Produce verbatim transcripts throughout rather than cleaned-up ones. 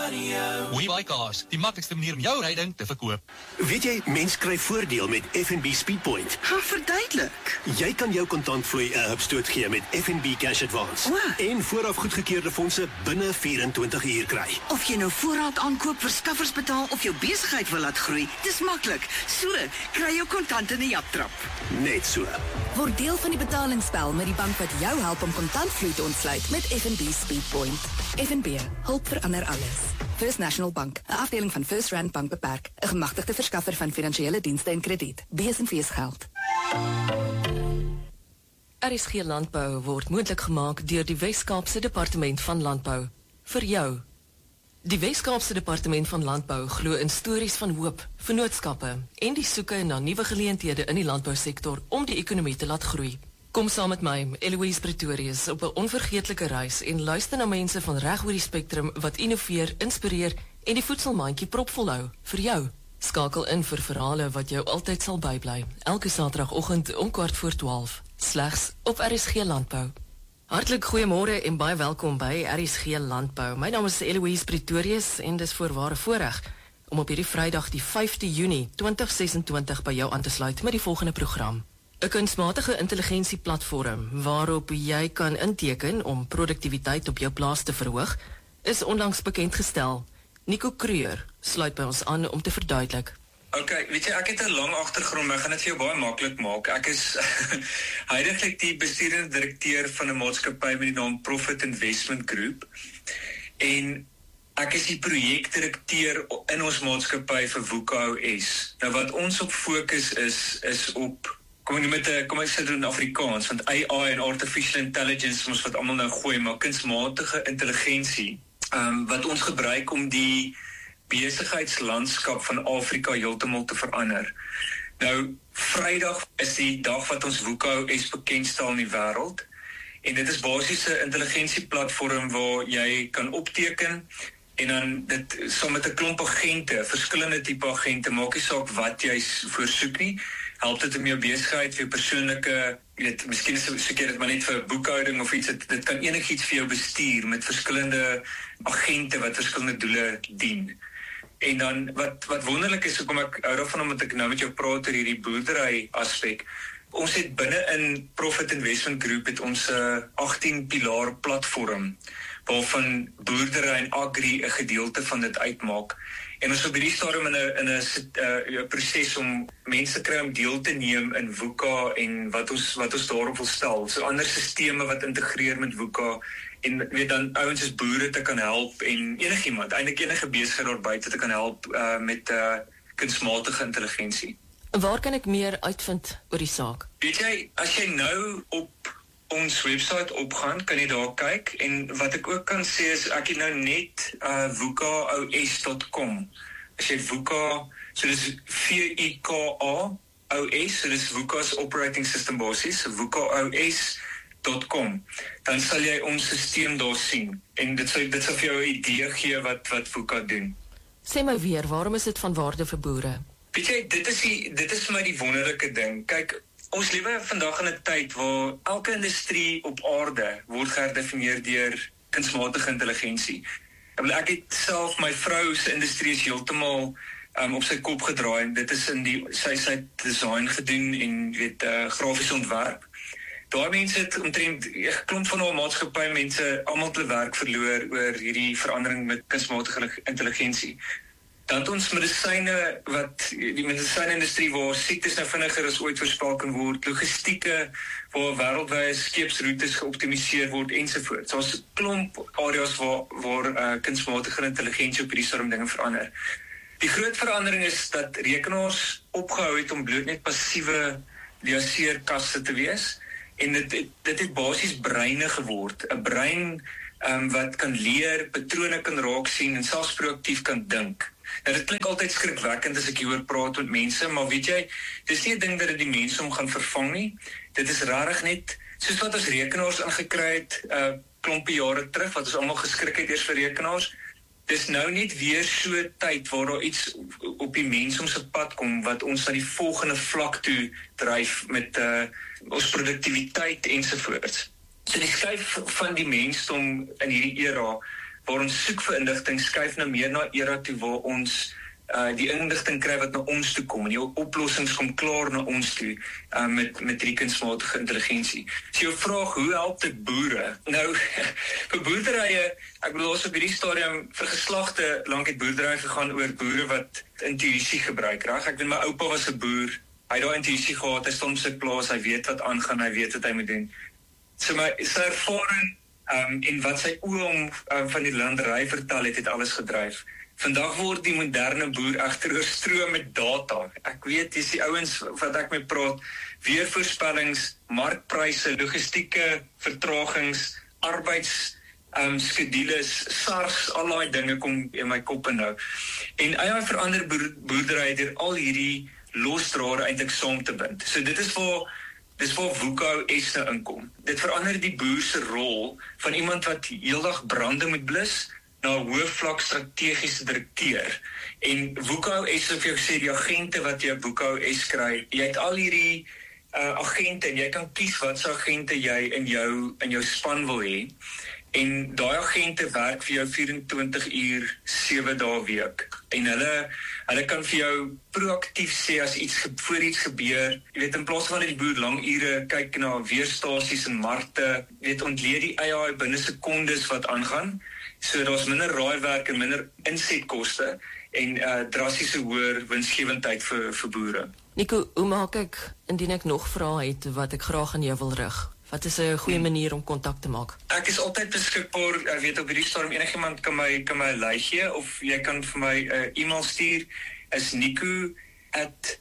WeBuyCars, die maklikste manier om jou ryding te verkoop. Weet jy, mens kry voordeel met F N B Speedpoint. Ha, verduidelik. Jy kan jou kontantvloei 'n hupstoot gee met F N B Cash Advance. Wow. En vooraf goedgekeurde fondse binne vyf-en-twintig uur kry. Of jy nou voorraad aankoop, verskaffers betaal of jou besigheid wil laat groei, dis maklik. So, kry jou kontant in 'n japtrap. Net so. Word deel van die betalingsspel met die bank wat jou help om kontantvloei te ontsluit met F N B Speedpoint. F N B, hulp verander alles. First National Bank, 'n afdeling van First Rand Bank beperk, 'n gemagtigde verskaffer van finansiële dienste en krediet. B S en V S geld. R S G Landbou word moontlik gemaak deur die Wes-Kaapse Departement van Landbou. Vir jou. Die Wes-Kaapse Departement van Landbou glo in stories van hoop, vennootskappe en die soeke na nuwe geleenthede in die landbousektor om die ekonomie te laat groei. Kom saam met my, Eloise Pretorius, op 'n onvergeetlike reis en luister na mense van reg oor die spektrum wat innoveer, inspireer en die voedselmandjie propvol hou vir jou. Skakel in vir verhale wat jou altyd sal bybly. Elke Saterdagoggend om kwart voor twaalf, slegs op R S G Landbou. Hartlik goeiemôre en baie welkom by R S G Landbou. My naam is Eloise Pretorius en dis voorware voorreg om op hierdie Vrydag die vyfde Junie twintig sesentwintig by jou aan te sluit met die volgende program. 'n Kunsmatige intelligensieplatform waarop jy kan inteken om produktiwiteit op jou plaas te verhoog, is onlangs bekendgestel. Nico Kreur sluit by ons aan om te verduidelik. Ok, weet jy, ek het 'n lang agtergrond, maar ek gaan dit vir jou baie maklik maak. Ek is huidiglik die bestuurende direkteur van 'n maatskappy met die naam Profit Investment Group. En ek is die projekdirekteur in ons maatskappy vir VUCA O S. Nou wat ons op fokus is, is op Kom ek noem met, kom ek sê dit in Afrikaans, want A I en Artificial Intelligence, ons wat allemaal nou gooi, maar kunsmatige intelligensie, um, wat ons gebruik om die besigheidslandskap van Afrika heeltemal te verander. Nou, Vrydag is die dag wat ons VUCA O S bekendstel in die wêreld, en dit is basies 'n intelligensieplatform waar jy kan opteken, en dan dit saam met 'n klomp agente, verskillende tipe agente, maak nie saak wat jy voorsoek nie, help dit om jou besigheid, vir jou persoonlike, jy weet, miskien soek jy dit maar net vir boekhouding of iets, dit, dit kan enigiets vir jou bestuur met verskillende agente wat verskillende doele dien. En dan, wat, wat wonderlik is, hoekom ek hou daarvan omdat ek nou met jou praat oor hierdie boerdery aspek, ons het binne in Profit Investment Group het ons 'n uh, agttien pilaar platform, waarvan boerdery en agri 'n gedeelte van dit uitmaak. En ons op hierdie stadium in 'n in 'n uh, proses om mense kry om deel te neem in VUCA en wat ons wat ons daarop wil stel. So ander sisteme wat integreer met VUCA en weet dan ouens as boere te kan help en enigiemand, eintlik enige besigheid daar buite te kan help uh, met uh, kunsmatige intelligensie. Waar kan ek meer uitvind oor die saak? Weet jy, as jy nou op ons website opgaan, kan jy daar kyk, en wat ek ook kan sê is, ek het nou net uh, VUCA O S dot com, as jy VUCA, so dis V I K A O S, so dis VUCA's operating system basis, VUCA O S dot com, dan sal jy ons systeem daar sien, en dit sal, dit sal vir jou 'n idee gee wat, wat VUCA doen. Sê my weer, waarom is dit van waarde vir boere? Weet jy, dit is, die, dit is my die wonderlike ding, kyk, ons lewe vandag in 'n tyd waar elke industrie op aarde word gedefinieer deur kunsmatige intelligensie. Ek het self, my vrou se industrie is heeltemal um, op sy kop gedraai, en dit is in die, sy sy design gedoen en weet, uh, grafiese ontwerp. Daai mense het omtrent, 'n klomp van haar maatskappy mense almal hulle werk verloor oor hierdie verandering met kunsmatige intelligensie. Dan het ons medisyne, wat die medisyne-industrie waar siektes nou vinniger as ooit voorspel kan word, logistieke waar wêreldwye skeepsroetes geoptimaliseer word ensovoorts. So daar's 'n klomp areas waar waar uh, kunsmatige intelligensie op hierdie soort dinge verander. Die groot verandering is dat rekenaars opgehou het om bloot net passiewe liaseerkaste te wees, en dit het, dit het basies breine geword, 'n brein um, wat kan leer, patrone kan raak sien en selfs proaktief kan dink. Nou, dit klink altyd skrikwekkend as ek hieroor praat met mense, maar weet jy, dit is nie 'n ding dat dit die mense om gaan vervang nie. Dit is rarig net, soos wat ons rekenaars ingekry het, uh, klompie jare terug, wat ons almal geskrik het eers vir rekenaars, dis nou net weer so tyd waar daar iets op die mens om se pad kom, wat ons na die volgende vlak toe dryf met uh, ons produktiwiteit ensovoorts. So die skuif van die mensdom in hierdie era waar ons soek vir inligting skuif nou meer na era toe waar ons uh, die inligting kry wat na ons toe kom en die oplossings kom klaar na ons toe uh, met, met die kunsmatige intelligensie. So jou vraag, hoe help dit boere? Nou, vir boerderye, ek bedoel ons op hierdie stadium vir geslagte lank het boerderye gegaan oor boere wat intuïsie gebruik, reg? Ek weet my oupa was 'n boer, hy het daai intuïsie gehad, hy staan op sy plaas, hy weet wat aangaan, hy weet wat hy moet doen. So my sy ervaring um, en wat sy oë om um, van die landery vertel het, het alles gedryf. Vandag word die moderne boer egter oorstroom met data. Ek weet, dis die ouens wat ek mee praat, weervoorspellings, markpryse, logistieke vertragings, arbeids um, skedules, SARS, al daai dinge kom in my kop en nou. En A I verander boer, boerdery deur al hierdie losdrade eintlik saam te bind. So dit is waar dis waar VUCA S nou inkom. Dit verander die boer se rol van iemand wat heeldag brande moet blus na 'n hoofvlak strategiese direkteur. En VUCA S, of jy sê die agente wat jy op VUCA S kry, jy het al hierdie uh, agente en jy kan kies wat se agente jy in jou in jou span wil hê. En daai agente werk vir jou vyf-en-twintig uur, sewe dae week. En hulle hulle kan vir jou proaktief sê as iets voor iets gebeur. Jy weet, in plaas van dat die boer lang ure kyk na weerstasies en markte, jy weet, ontleed die A I binne sekondes wat aangaan. So daar's minder raaiwerk en minder insetkoste en uh, drastiese hoër winsgewendheid vir vir boere. Nico, hoe maak ek indien ek nog vrae het wat ek graag aan jou wil rig? Wat is 'n goeie manier om kontak te maak? Ek is altyd beskikbaar. Ek weet op hierdie stadium enigiemand kan my kan my 'n lei gee of jy kan vir my 'n uh, e-mail stuur. Is nico at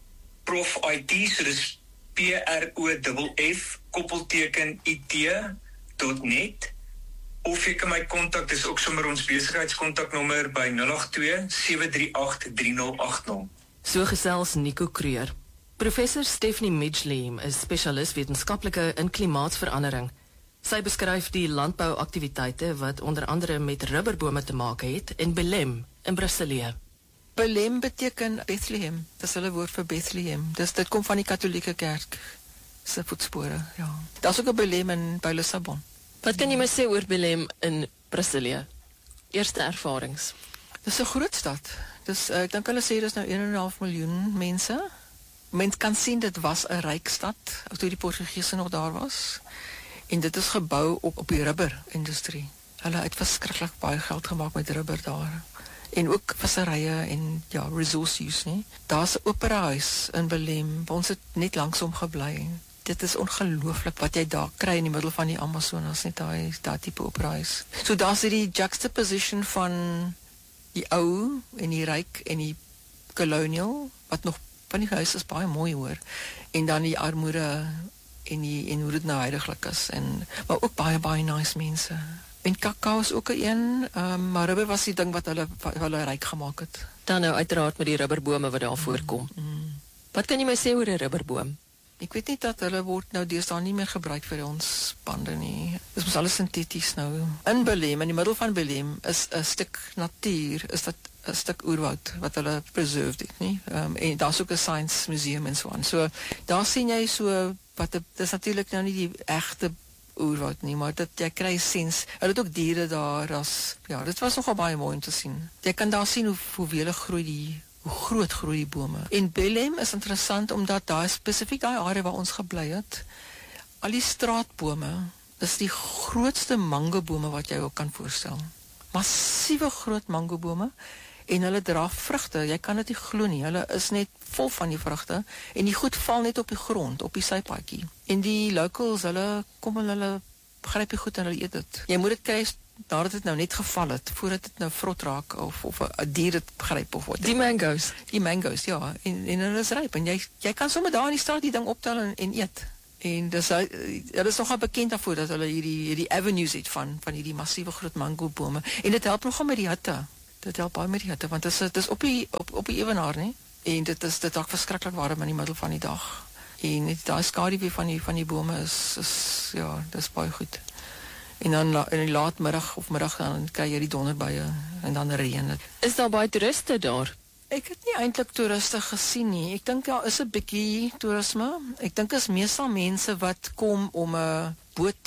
profit, so dis P R O F F koppelteken I T dot net. Of jy kan my kontak, dis ook sommer ons besigheidskontaknommer by nul agt twee, sewe drie agt, drie nul agt nul. So gesels Nico Kreur. Professor Stephanie Midgley is spesialis wetenskaplike in klimaatsverandering. Sy beskryf die landbouaktiwiteite wat onder andere met rubberbome te maak het in Belém in Brasilië. Belém beteken Bethlehem. Dis hulle woord vir Bethlehem. Dis dit kom van die Katolieke Kerk se voetspore, ja. Daar's ook 'n Belém in by Lissabon. Wat kan jy my sê oor Belém in Brasilië? Eerste ervarings. Dis 'n groot stad. Dis uh, ek dink hulle sê dis nou een en 'n half miljoen mense. Mens kan sien dit was 'n ryk stad toe die Portugese nog daar was. En dit is gebou op op die rubberindustrie. Hulle het verskriklik baie geld gemaak met rubber daar. En ook visserye en ja, resource use, nie. Daar's 'n operahuis in Belém. Ons het net langsom gebly. Dit is ongelooflik wat jy daar kry in die middel van die Amazonas, net daai daai tipe operahuis. So daar's hierdie juxtaposition van die ou en die ryk en die colonial wat nog van die huis is baie mooi hoor. En dan die armoede en die en hoe dit nou heiliglik is en maar ook baie baie nice mense. En kakao is ook 'n een, um, maar rubber was die ding wat hulle wat hulle ryk gemaak het. Dan nou uiteraard met die rubberbome wat daar voorkom. Mm, mm. Wat kan jy my sê oor 'n rubberboom? Ek weet nie dat hulle word nou deesdae nie meer gebruik vir ons bande nie. Dis mos alles sinteties nou. In Belém, in die middel van Belém is 'n stuk natuur, is dit 'n stuk oerwoud wat hulle preserved het, nie? Um, en daar's ook 'n science museum en so aan. So daar sien jy so wat dit is natuurlik nou nie die egte oerwoud nie, maar dit jy kry sens. Hulle het ook diere daar as ja, dit was nogal baie mooi om te sien. Jy kan daar sien hoe hoe wele groei die hoe groot groei die bome. En Belém is interessant omdat daar spesifiek daai area waar ons gebly het, al die straatbome is die grootste mangobome wat jy ook kan voorstel. Massiewe groot mangobome en hulle dra vrugte. Jy kan dit nie glo nie. Hulle is net vol van die vrugte en die goed val net op die grond, op die sypaadjie. En die locals, hulle kom en hulle gryp die goed en hulle eet dit. Jy moet dit kry nadat dit nou net geval het, voordat dit nou vrot raak of of 'n dier dit gryp of wat. Die mangoes. Die mangoes, ja, en en hulle is ryp en jy jy kan sommer daar in die straat die ding optel en, en eet. En dis hulle is nogal bekend daarvoor dat hulle hierdie hierdie avenues het van van hierdie massiewe groot mangobome en dit help nogal met die hitte. Dit help baie met die hitte want dit is dit is op die op op die ewenaar, nê? En dit is dit raak verskriklik warm in die middel van die dag. En net daai skaduwee van die van die bome is is ja, dis baie goed. En dan in die laatmiddag of middag dan kry jy die donderbuie en dan reën dit. Is daar baie toeriste daar? Ek het nie eintlik toeriste gesien nie. Ek dink daar is 'n bietjie toerisme. Ek dink is meestal mense wat kom om 'n boot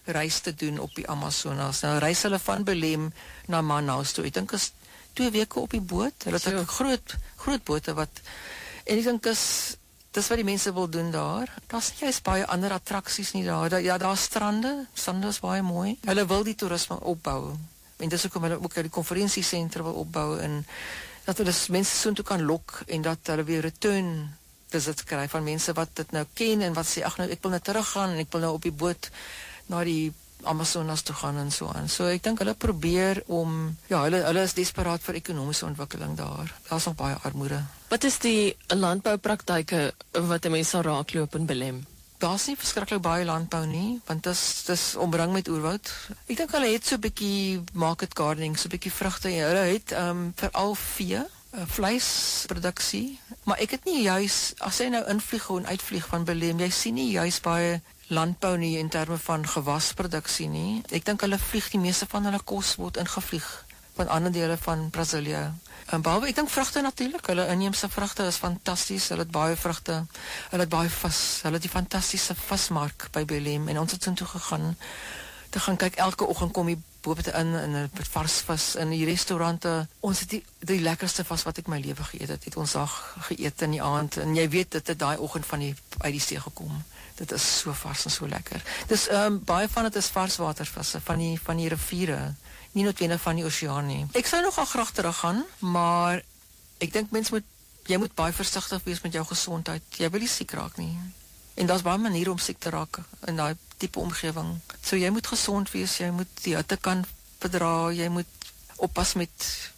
reis te doen op die Amazonas. Nou reis hulle van Belém na Manaus toe. Ek dink is twee weke op die boot. Hulle het 'n groot groot bote wat en ek dink is dis wat die mense wil doen daar. Daar's nie juist baie ander attraksies nie daar. Da, ja, daar's strande. Strande is baie mooi. Hulle wil die toerisme opbou. En dis hoekom hulle ook die konferensiesentrum wil opbou en dat hulle mense so toe kan lok en dat hulle weer return visit kry van mense wat dit nou ken en wat sê ag nou ek wil nou teruggaan en ek wil nou op die boot na die Amazonas toe gaan en so aan. So ek dink hulle probeer om ja, hulle hulle is desperaat vir ekonomiese ontwikkeling daar. Daar's nog baie armoede. Wat is die landboupraktyke wat 'n mens sal raakloop in Belém? Daar's nie verskriklik baie landbou nie, want dis dis omring met oerwoud. Ek dink hulle het so 'n bietjie market gardening, so 'n bietjie vrugte. Hulle het ehm um, veral vee, uh, vleisproduksie, maar ek het nie juis as jy nou invlieg en uitvlieg van Belém, jy sien nie juis baie landbou nie in terme van gewasproduksie nie. Ek dink hulle vlieg die meeste van hulle kos word ingevlieg van ander dele van Brasilië. En behalwe ek dink vrugte natuurlik, hulle inheemse vrugte is fantasties. Hulle het baie vrugte. Hulle het baie vis. Hulle het die fantastiese vismark by Belém en ons het toe gegaan te gaan kyk elke oggend kom die bote in en met vars vis in die restaurante. Ons het die, die lekkerste vis wat ek my lewe geëet het. Het ons daar geëet in die aand en jy weet dit het daai oggend van die uit die see gekom. Dit is so vars en so lekker. Dis ehm um, baie van dit is varswatervisse van die van die riviere, nie noodwendig van die oseaan nie. Ek sou nogal graag teruggaan, maar ek dink mens moet jy moet baie versigtig wees met jou gesondheid. Jy wil nie siek raak nie. En daar's baie maniere om siek te raak in daai tipe omgewing. So jy moet gesond wees, jy moet die hitte kan verdra, jy moet oppas met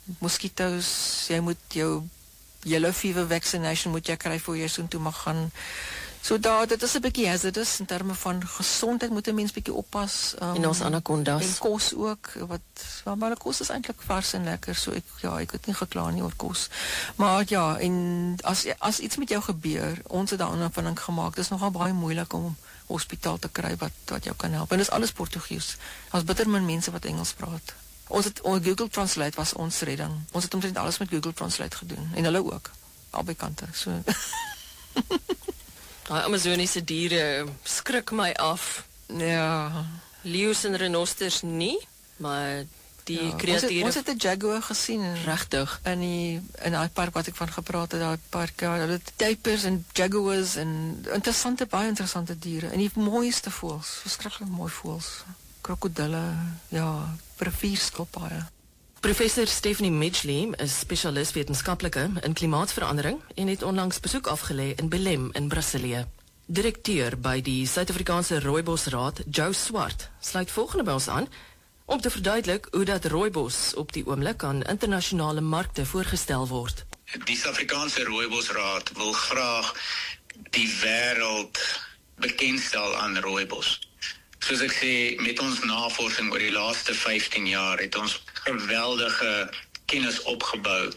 moskitos, jy moet jou yellow fever vaccination moet jy kry voor jy soontoe mag gaan. So daar, dit is 'n bietjie hazardous in terme van gesondheid moet 'n mens bietjie oppas. Um, en ons anacondas. En kos ook, wat maar hulle kos is eintlik vars en lekker, so ek ja, ek het nie gekla nie oor kos. Maar ja, en as as iets met jou gebeur, ons het daarin 'n aanvinding gemaak. Dit is nogal baie moeilik om hospitaal te kry wat wat jou kan help. En dis alles Portugees. Daar's bitter min mense wat Engels praat. Ons het ons Google Translate was ons redding. Ons het omtrent alles met Google Translate gedoen en hulle ook. Albei kante. So Daai Amazoniese diere skrik my af. ja, Leeu's en renosters nie, maar die ja. kreature Ons het 'n jaguar gesien regtig in die in daai park wat ek van gepraat het, daai park, ja, hulle het tapers en jaguars en interessante baie interessante diere en die mooiste voëls, verskriklik mooi voëls. Krokodille, ja, rivierskilpaaie. Professor Stephanie Midgley is spesialis wetenskaplike in klimaatsverandering en het onlangs besoek afgelê in Belém in Brasilië. Direkteur by die Suid-Afrikaanse Rooibosraad, Joe Swart, sluit volgende by ons aan om te verduidelik hoe dat rooibos op die oomblik aan internasionale markte voorgestel word. Die Suid-Afrikaanse Rooibosraad wil graag die wêreld bekendstel aan rooibos. Soos ek sê, met ons navorsing oor die laaste vyftien jaar het ons geweldige kennis opgebou.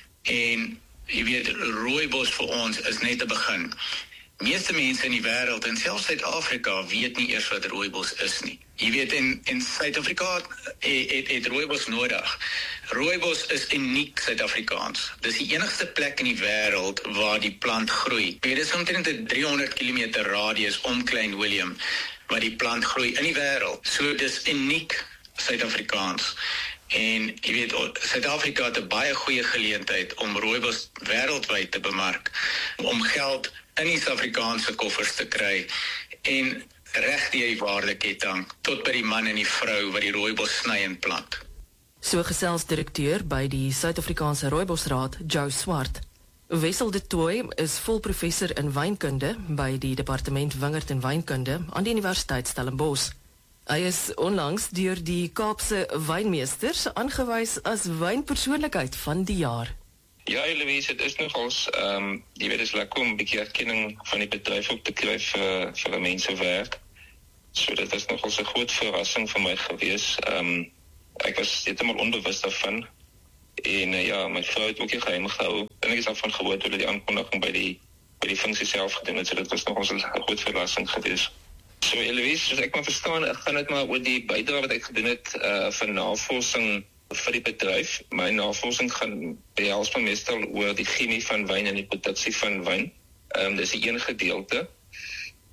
En jy weet, rooibos vir ons is net 'n begin. Meeste mense in die wêreld en selfs Suid-Afrika weet nie eers wat rooibos is nie. Jy weet, in, in Suid-Afrika het, het, het rooibos nodig. Rooibos is uniek Suid-Afrikaans. Dis die enigste plek in die wêreld waar die plant groei. Dit is omtrent 'n driehonderd kilometer radius om Klein Willem waar die plant groei in die wêreld. So dis uniek Suid-Afrikaans. En jy weet, Suid-Afrika het 'n baie goeie geleentheid om rooibos wêreldwyd te bemark, om geld in die Suid-Afrikaanse koffers te kry en reg die waardeketting tot by die man en die vrou wat die rooibos sny en plant. So gesels direkteur by die Suid-Afrikaanse Rooibosraad, Joe Swart. Wessel de Tooy is volprofessor in wynkunde by die Departement Wingerd en Wynkunde aan die Universiteit Stellenbosch. Hy is onlangs deur die Kaapse wynmeesters aangewys as wynpersoonlikheid van die jaar. Ja, Louise, het is nogals, um, jy weet, is lekker om 'n bietjie erkenning van die bedryf op te kry vir, vir die mense werk. So dit is nogals 'n groot verrassing vir my gewees. Um, ek was heeltemal onbewus daarvan. En uh, ja, my vrou het ook nie geheim gehou. En ek is daarvan gehoor toe die aankondiging by die, by die funksie self gedoen het. So dit was nogals 'n groot verrassing gewees. So, Louise, soos ek maar verstaan, ek gaan dit maar oor die bydrae wat ek gedoen het uh, vir navorsing vir die bedryf. My navorsing gaan behels van meestal oor die chemie van wyn en die produksie van wyn. Um, dis die een gedeelte.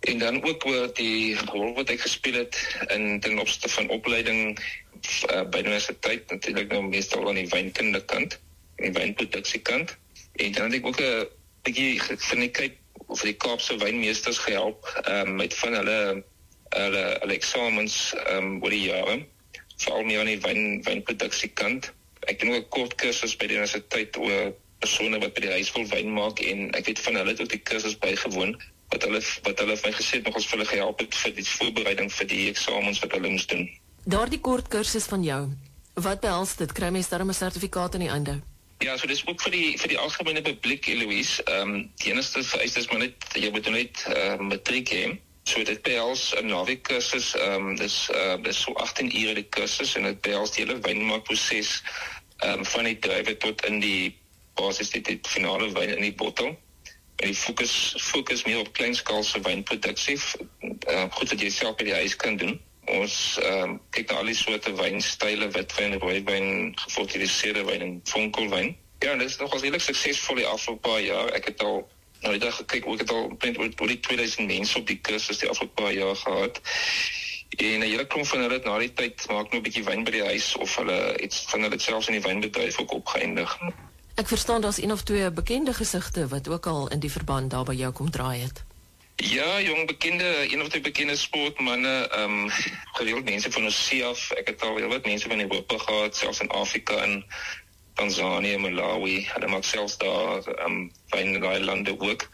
En dan ook oor die rol wat ek gespeel het in ten opsigte van opleiding uh, by die universiteit, natuurlik nou meestal aan die wynkunde kant, die wynproduksie kant. En dan het ek ook 'n bietjie van die Kaap of die Kaapse wynmeesters gehelp um, met van hulle hulle, hulle eksamens um, oor die jare, veral meer aan die wyn, wynproduksie kant. Ek doen ook 'n kort kursus by die universiteit oor persone wat by die huis wil wyn maak en ek weet van hulle het ook die kursus bygewoon wat hulle wat hulle vir my gesê het nog ons vir hulle gehelp het vir die voorbereiding vir die eksamens wat hulle moes doen. Daardie kort kursus van jou, wat behels dit? Kry mens daarom 'n sertifikaat aan die einde? Ja, so dis ook vir die vir die algemene publiek, Eloise. Ehm um, die enigste vereis is maar net jy moet net uh, matriek hê. So dit behels 'n naweek kursus. Ehm um, dis uh, dis so agttien ure die kursus en dit behels die hele wynmaakproses ehm um, van die druiwe tot in die basis die, die finale wyn in die bottel. En die fokus fokus meer op kleinskaalse wynproduksie. Uh, goed dat jy self by die huis kan doen. Ons um, kyk na al die soorte wynstyle, witwyn, rooiwyn, gefortifiseerde wyn en vonkelwyn. Ja, en dit is nogals redelijk suksesvol die afgelope paar jaar. Ek het al nou die dag gekyk, ek het al omtrent oor die tweeduisend mense op die kursus die afgelope paar jaar gehad. En 'n hele klomp van hulle het na die tyd maak nou 'n bietjie wyn by die huis of hulle iets van hulle selfs in die wynbedryf ook opgeëindig. Ek verstaan daar's een of twee bekende gesigte wat ook al in die verband daar by jou kom draai het. Ja, jong bekende, een of twee bekende sportmanne, ehm um, gereeld mense van ons see af. Ek het al heel wat mense van Europa gehad, selfs in Afrika en Tanzanië, Malawi. Hulle maak selfs daar ehm um, wyn in daai lande ook.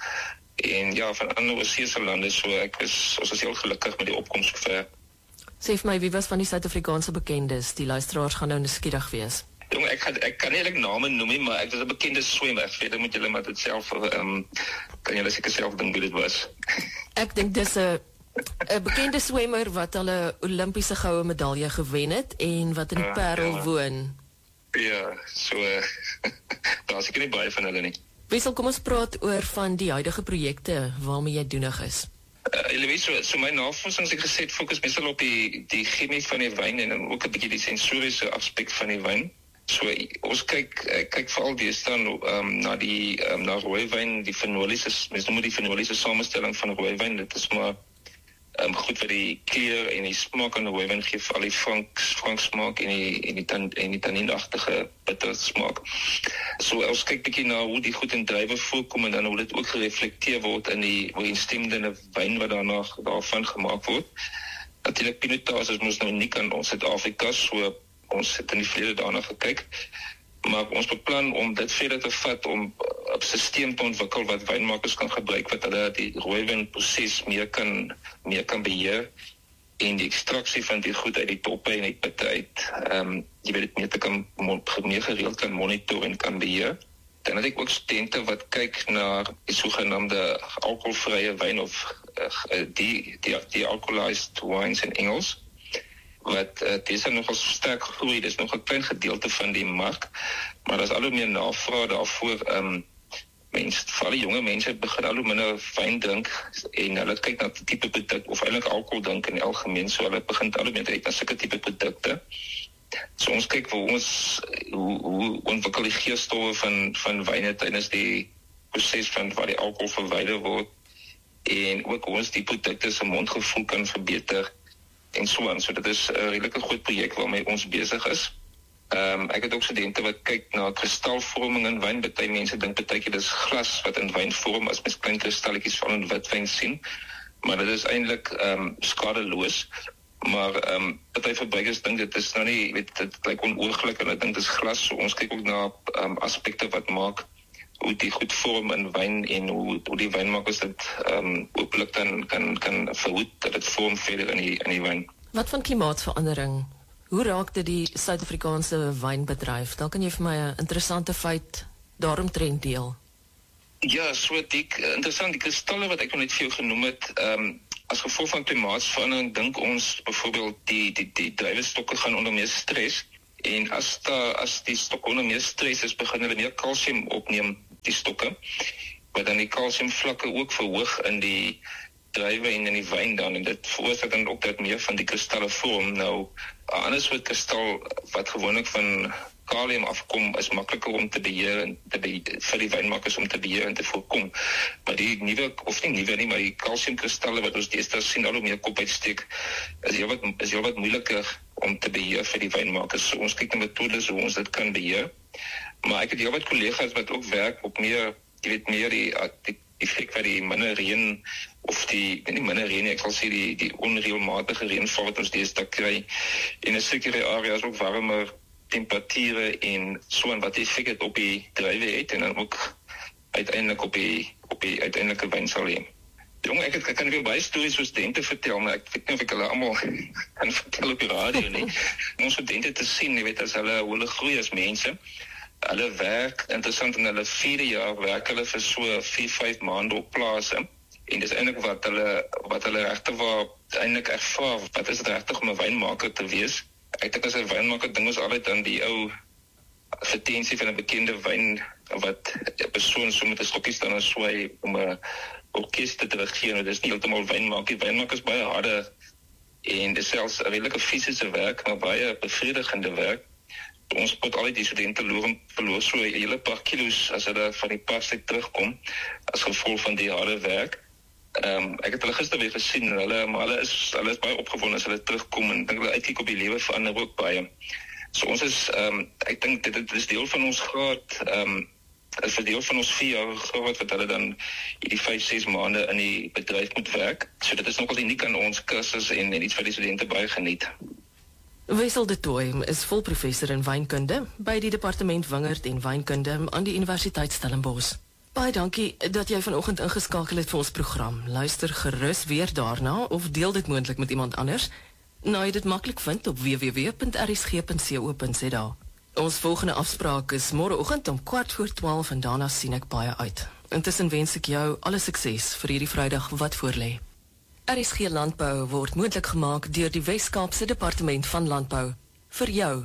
En ja, van ander oorseese lande, so ek is ons is heel gelukkig met die opkoms sover. Sê vir my, wie was van die Suid-Afrikaanse bekendes? Die luisteraars gaan nou nuuskierig wees. Jong, ek gaan ek kan nie eintlik name noem nie, maar ek is 'n bekende swemmer. Verder moet julle maar dit self ehm um, kan julle seker self dink wie dit was. Ek dink dis 'n 'n bekende swemmer wat al 'n Olimpiese goue medalje gewen het en wat in die Uh, Parel ja. woon. Ja, so uh, daar seker nie baie van hulle nie. Wessel, kom ons praat oor van die huidige projekte waarmee jy doenig is. Uh, Eloise, so, so my navorsing ek gesê het fokus meestal op die die chemie van die wyn en dan ook 'n bietjie die sensoriese aspek van die wyn. So ons kyk kyk veral deesdae um, na die um, na rooiwyn, die fenoliese, mens noem die fenoliese samestelling van rooiwyn. Dit is maar um, goed vir die kleur en die smaak aan rooiwyn gee vir al die franks franksmaak en die en die tan en die tannienagtige bitter smaak. So ons kyk bietjie na hoe die goed in druiwe voorkom en dan hoe dit ook gereflekteer word in die ooreenstemmende wyn wat daarna daarvan gemaak word. Natuurlik Pinotage is mos nou uniek aan ons Suid-Afrika, so ons het in die verlede daarna gekyk, maar ons beplan om dit verder te vat om 'n stelsel te ontwikkel wat wynmakers kan gebruik, wat hulle die rooiwynproses meer kan meer kan beheer en die ekstraksie van die goed uit die toppe en die pitte uit, ehm um, jy weet dit meer te kan meer gereeld kan monitor en kan beheer. Dan het ek ook studente wat kyk na die sogenaamde alkoholvrye wyn of uh, die die die alcoholized wines in Engels. Wat uh, dis nog al sterk groei, dis nog 'n klein gedeelte van die mark, maar daar's al hoe meer navraag daarvoor. Ehm um, mense, veral jonge mense begin al hoe minder wyn drink en hulle kyk na tipe produk of eintlik alkohol drink in die algemeen, so hulle begin al hoe meer kyk na sulke tipe produkte. So ons kyk vir ons hoe hoe ontwikkel die geurstowwe van van wyne tydens die proses van waar die alkohol verwyder word en ook hoe ons die produkte se mondgevoel kan verbeter. En so aan, so dit is 'n uh, redelike groot projek waarmee ons besig is. Ehm um, ek het ook studente wat kyk na kristalvorming in wyn. Party mense dink partykeer dis glas wat in wyn vorm as mens klein kristalletjies van in witwyn sien, maar dit is eintlik ehm um, skadeloos. Maar ehm um, party verbruikers dink dit is nou nie, weet dit lyk onooglik en ek dink dit is glas. So ons kyk ook na ehm um, aspekte wat maak hoe die goed vorm in wyn en hoe hoe die wynmakers dit ehm um, ooplik dan kan kan verhoed dat dit vorm verder in die in die wyn. Wat van klimaatsverandering? Hoe raak dit die Suid-Afrikaanse wynbedryf? Dan kan jy vir my 'n interessante feit daaromtrent deel. Ja, so die interessant die kristalle wat ek nog net vir jou genoem het, ehm um, as gevolg van klimaatsverandering dink ons byvoorbeeld die die die druiwestokke gaan onder meer stres en as da as die stokke onder meer stres is, begin hulle meer kalsium opneem die stokke, wat dan die kalsiumvlakke ook verhoog in die druiwe en in die wyn dan, en dit veroorsaak dan ook dat meer van die kristalle vorm. Nou, 'n ander soort kristal wat gewoonlik van kalium afkom, is makliker om te beheer en te beheer, vir die wynmakers om te beheer en te voorkom. Maar die nuwe, of nie nuwe nie, maar die kalsiumkristalle wat ons deesdae sien al hoe meer kop uitsteek, is heel wat, is heel wat moeiliker om te beheer vir die wynmakers. So ons kyk na metodes hoe ons dit kan beheer. Maar ek het heel wat kollegas wat ook werk op meer, jy weet meer die, die effek wat die minder reën of die, nie minder reën, ek sal sê die, die onreëlmatige reënval wat ons deesdae kry en in sekere areas ook warmer temperature en so en wat effek het op die druiwe het en dan ook uiteindelik op die, op die uiteindelike wyn sal hê. Jong, ek, het, ek kan weer baie stories oor studente vertel, maar ek weet nie of ek hulle allemaal kan vertel op die radio nie. Om studente te sien, jy weet, as hulle, hoe hulle groei as mense, hulle werk, interessant, in hulle vierde jaar werk hulle vir so vier, vyf maande op plase, en dis eintlik wat hulle, wat hulle regtig waar, eintlik ervaar, wat is het regtig om 'n wynmaker te wees. Ek dink as 'n wynmaker ding ons altyd aan die ou vertensie van 'n bekende wyn, wat 'n persoon so met 'n stokkie staan en swaai om 'n orkeste te regeer, en dit is nie heeltemal wynmaak nie. Wynmaak is baie harde, en dit is selfs 'n redelike fisiese werk, maar baie bevredigende werk. Ons moet al die studente verloor, verloor so 'n hele paar kilos as hulle van die pas uit terugkom, as gevolg van die harde werk. Um, ek het hulle gister weer gesien, en hulle, maar hulle is, hulle is baie opgewonde as hulle terugkom, en ek dink hulle uitkyk op die lewe verander ook baie. So ons is, um, ek dink dit, dit is deel van ons graad, um, is 'n deel van ons vier jaar graad wat hulle dan die vyf, ses maande in die bedryf moet werk. So dit is nogal uniek aan ons kursus en, en iets wat die studente baie geniet. Wessel de Tooy is volprofessor in wynkunde by die departement Wingerd en Wynkunde aan die Universiteit Stellenbosch. Baie dankie dat jy vanoggend ingeskakel het vir ons program. Luister gerus weer daarna of deel dit moontlik met iemand anders. Nou jy dit maklik vind op w w w punt r s g punt co punt z a. Ons volgende afspraak is môreoggend om kwart voor twaalf en daarna sien ek baie uit. Intussen wens ek jou alle sukses vir hierdie Vrydag wat voorlê. R S G Landbou word moontlik gemaak deur die Wes-Kaapse Departement van Landbou. Vir jou.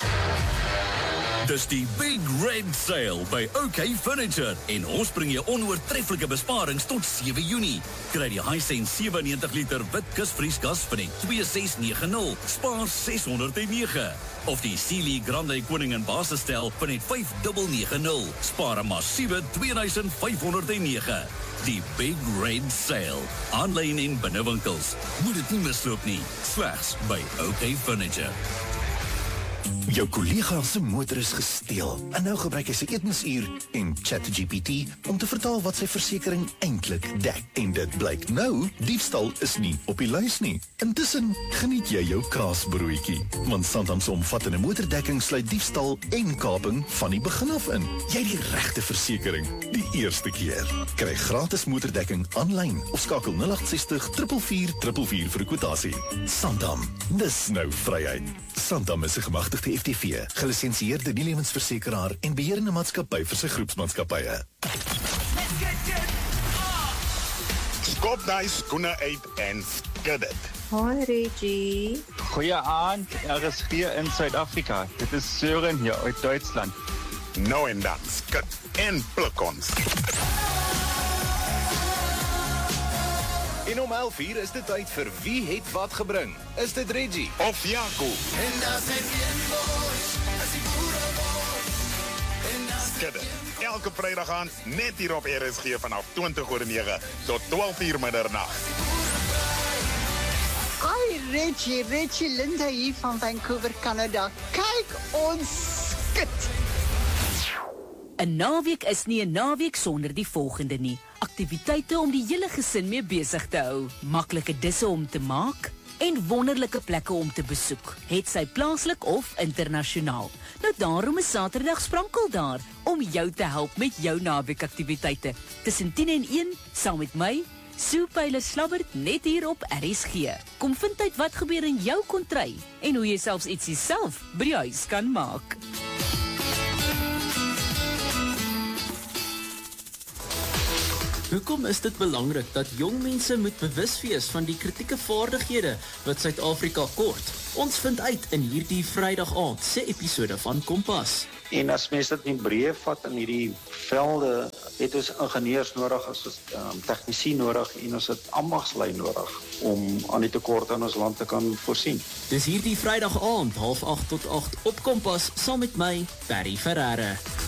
Dis die Big Red Sale by OK Furniture en ons bring jou onoortreffelike besparings tot sewe Junie. Kry die Hisense sewennegentig liter wit kusvrieskas vir net twee ses nege nul, spaar ses honderd nege. Of die Sealy Grande Koningin basisstel vir net vyf nege nege nul, spaar 'n massiewe twee duisend vyf honderd nege. Die Big Red Sale, aanlyn en binnewinkels. Moet dit nie misloop nie, slegs by OK Furniture. Jou kollega se motor is gesteel en nou gebruik hy sy etensuur en ChatGPT om te vertaal wat sy versekering eintlik dek. En dit blyk nou, diefstal is nie op die lys nie. Intussen geniet jy jou kaasbroodjie, want Santam se omvattende motordekking sluit diefstal en kaping van die begin af in. Jy het die regte versekering die eerste keer. Kry gratis motordekking aanlyn of skakel nul agt ses nul vier vier vier vier vir 'n kwotasie. Santam, dis nou vryheid. Santam is 'n gemagtigde F T V, gelisensieerde nie-lewensversekeraar en beheerende maatskappy vir sy groepsmaatskappye. Skop daai skoene uit en skud dit. Hoi Reggie. Goeie aand, R S G in Suid-Afrika. Dit is Søren hier uit Duitsland. Nou en dan, skud en pluk ons. En om elf uur is dit tyd vir Wie het wat gebring? Is dit Reggie? Of Jaco? En daar zijn geen boys, as die boere boys. Skudde, elke Vrydag aan, net hier op R S G vanaf twintig oor nege tot twaalf uur middernacht. Hi Reggie, Reggie Linda hier van Vancouver, Canada. Kyk ons skit. 'n Naweek is nie 'n naweek sonder die volgende nie. Aktiwiteite om die hele gesin mee besig te hou, maklike disse om te maak en wonderlike plekke om te besoek, het sy plaaslik of internasionaal. Nou daarom is Saterdag Sprankel daar om jou te help met jou naweekaktiwiteite. Tussen tien en een saam met my, Sue Pyler Slabbert, net hier op R S G. Kom vind uit wat gebeur in jou kontry en hoe jy selfs ietsie self by die huis kan maak. Hoekom is dit belangrik dat jong mense moet bewus wees van die kritieke vaardighede wat Suid-Afrika kort? Ons vind uit in hierdie Vrydag aand se episode van Kompas. En as mens dit in breë vat in hierdie velde, het ons ingenieurs nodig, as ons um, tegnisie nodig en ons het ambagslui nodig om aan die tekorte in ons land te kan voorsien. Dis hierdie Vrydag aand, half agt tot agt op Kompas, saam met my, Barry Ferreira.